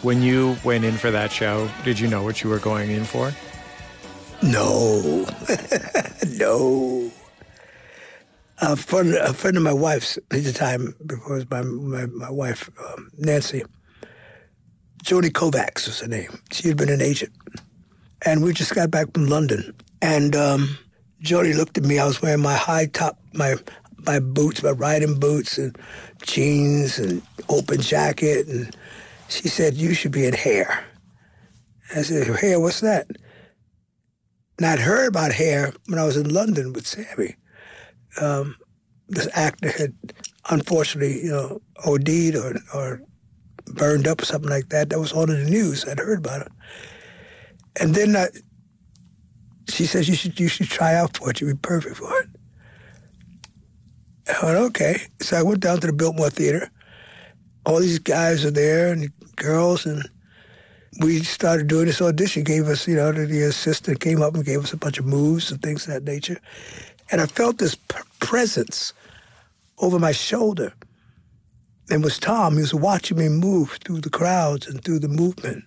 When you went in for that show, did you know what you were going in for? No. No. A friend of my wife's at the time, before it was my wife, Nancy, Jody Kovacs was her name. She had been an agent. And we just got back from London. And Jody looked at me. I was wearing my high top, my boots, my riding boots and jeans and open jacket. And she said, "You should be in Hair." I said, "Hair, what's that?" And I'd heard about Hair when I was in London with Sammy. This actor had unfortunately, OD'd or burned up or something like that. That was on in the news. I'd heard about it. And then she says, you should try out for it. You'd be perfect for it. I went, okay. So I went down to the Biltmore Theater. All these guys are there and girls, and we started doing this audition. Gave us, the assistant came up and gave us a bunch of moves and things of that nature. And I felt this presence over my shoulder. And it was Tom. He was watching me move through the crowds and through the movement.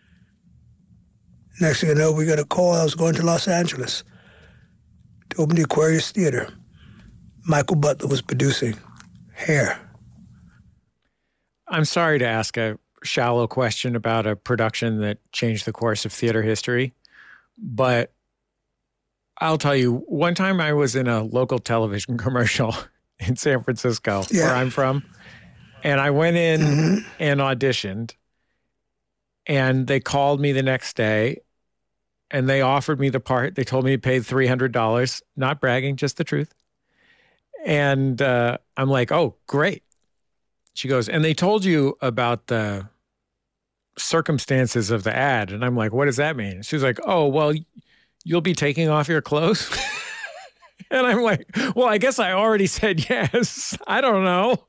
Next thing I know, we got a call. I was going to Los Angeles to open the Aquarius Theater. Michael Butler was producing Hair. I'm sorry to ask a shallow question about a production that changed the course of theater history, but I'll tell you, one time I was in a local television commercial in San Francisco, where I'm from, and I went in and auditioned, and they called me the next day, and they offered me the part. They told me to pay $300, not bragging, just the truth. And I'm like, oh, great. She goes, and they told you about the circumstances of the ad. And I'm like, what does that mean? She was like, oh, well, you'll be taking off your clothes? And I'm like, well, I guess I already said yes. I don't know.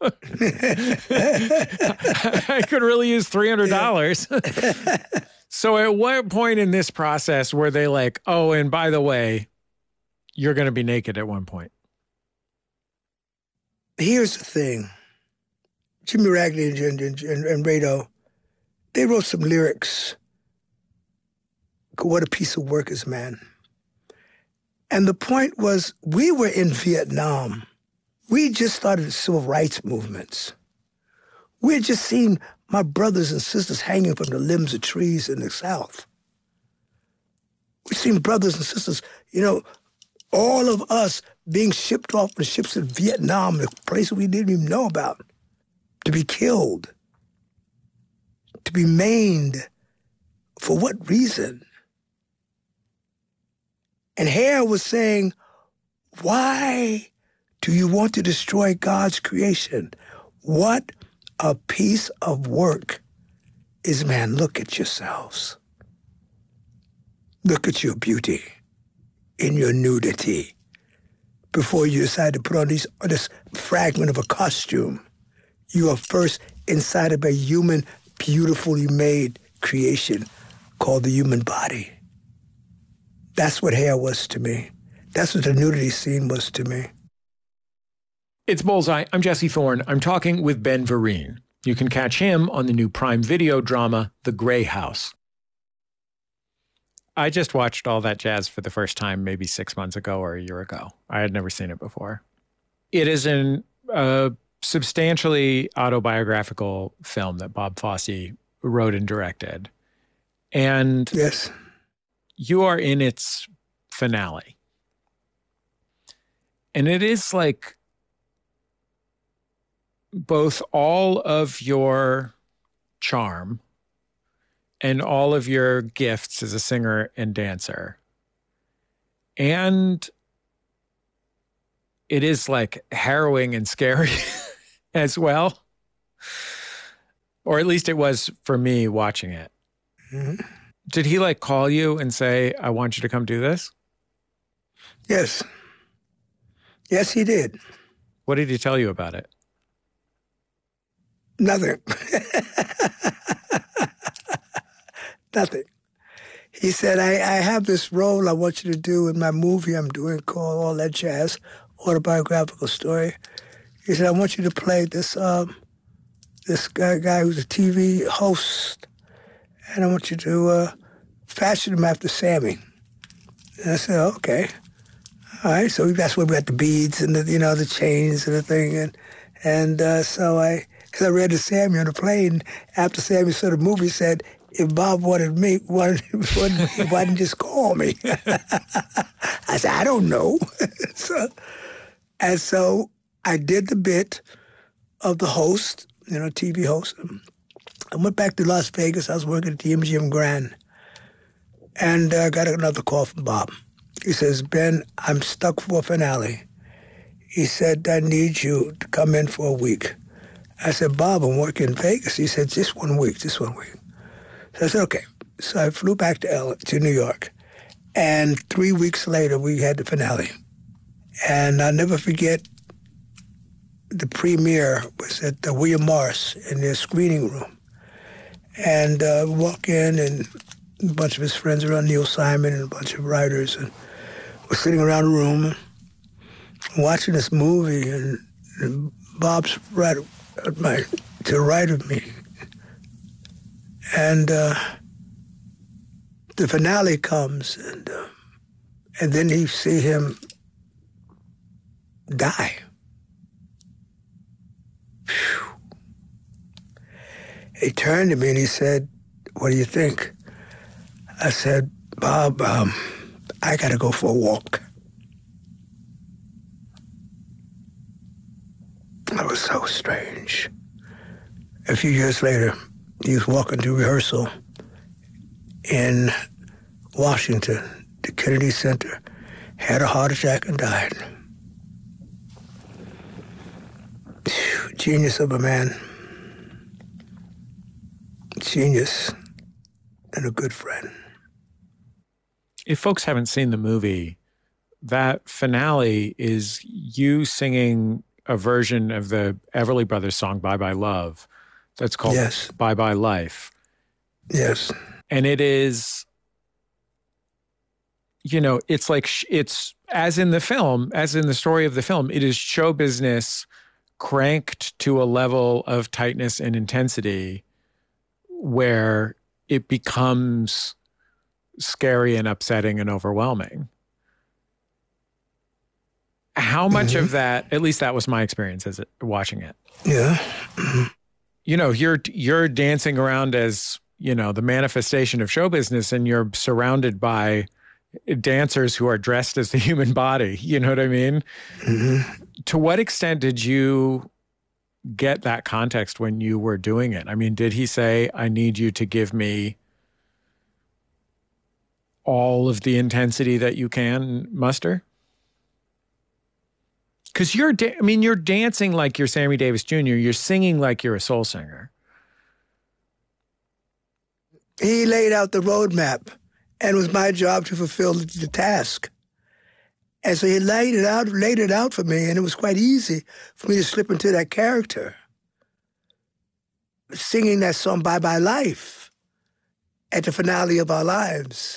I could really use $300. So at what point in this process were they like, oh, and by the way, you're going to be naked at one point? Here's the thing. Jimmy Ragley and Rado, they wrote some lyrics. What a piece of work is man. And the point was, we were in Vietnam. We just started the civil rights movements. We had just seen my brothers and sisters hanging from the limbs of trees in the South. We've seen brothers and sisters, all of us being shipped off the ships in Vietnam, a place we didn't even know about, to be killed, to be maimed. For what reason? And Hair was saying, why do you want to destroy God's creation? What a piece of work is man. Look at yourselves. Look at your beauty in your nudity before you decide to put on this fragment of a costume. You are first inside of a human, beautifully made creation called the human body. That's what Hair was to me. That's what the nudity scene was to me. It's Bullseye. I'm Jesse Thorne. I'm talking with Ben Vereen. You can catch him on the new Prime Video drama, The Grey House. I just watched All That Jazz for the first time maybe 6 months ago or a year ago. I had never seen it before. It is a substantially autobiographical film that Bob Fosse wrote and directed. And yes, you are in its finale. And it is like both all of your charm and all of your gifts as a singer and dancer. And it is like harrowing and scary as well. Or at least it was for me watching it. Mm-hmm. Did he call you and say, I want you to come do this? Yes. Yes, he did. What did he tell you about it? Nothing. Nothing. He said, I have this role I want you to do in my movie I'm doing called All That Jazz, autobiographical story. He said, I want you to play this guy who's a TV host and I want you to fashion them after Sammy. And I said, okay. All right, so that's where we got the beads and the chains and the thing. So because I read to Sammy on the plane, after Sammy saw the movie, said, if Bob wanted me, why didn't just call me? I said, I don't know. So I did the bit of the host, TV host. I went back to Las Vegas. I was working at the MGM Grand. And I got another call from Bob. He says, Ben, I'm stuck for a finale. He said, I need you to come in for a week. I said, Bob, I'm working in Vegas. He said, just 1 week. So I said, okay. So I flew back to New York. And 3 weeks later, we had the finale. And I'll never forget, the premiere was at the William Morris in their screening room. And walk in, and a bunch of his friends around, Neil Simon and a bunch of writers, and we're sitting around the room watching this movie, and Bob's right to the right of me. And the finale comes, and then you see him die. Whew. He turned to me and he said, what do you think? I said, Bob, I got to go for a walk. That was so strange. A few years later, he was walking to rehearsal in Washington, the Kennedy Center, had a heart attack and died. Genius of a man. Genius and a good friend. If folks haven't seen the movie, that finale is you singing a version of the Everly Brothers song, Bye Bye Love, that's called Yes. Bye Bye Life. Yes. And it is, it's like, it's as in the film, as in the story of the film, it is show business cranked to a level of tightness and intensity where it becomes scary and upsetting and overwhelming. How much of that, at least that was my experience watching it. Yeah. You're dancing around as, the manifestation of show business, and you're surrounded by dancers who are dressed as the human body. You know what I mean? Mm-hmm. To what extent did you get that context when you were doing it? I mean, did he say, I need you to give me all of the intensity that you can muster? Because you're dancing like you're Sammy Davis Jr. You're singing like you're a soul singer. He laid out the roadmap, and it was my job to fulfill the task. And so he laid it out for me, and it was quite easy for me to slip into that character, singing that song, Bye Bye Life, at the finale of our lives,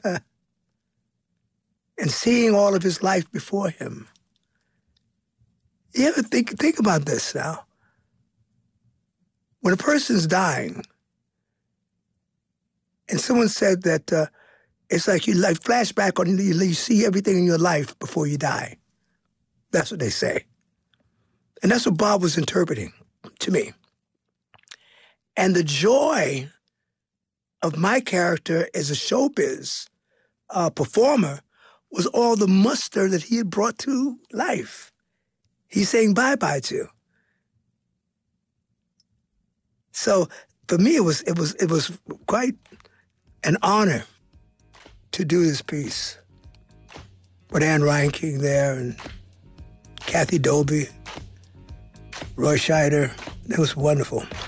and seeing all of his life before him. You ever think about this now? When a person's dying, and someone said that it's like you flashback on, you see everything in your life before you die. That's what they say. And that's what Bob was interpreting to me. And the joy of my character as a showbiz performer was all the muster that he had brought to life. He's saying bye-bye to. So for me, it was quite an honor to do this piece with Anne Reinking there and Kathy Dobie, Roy Scheider. It was wonderful.